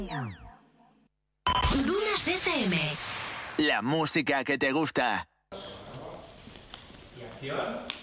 Dunas FM. La música que te gusta. Y acción.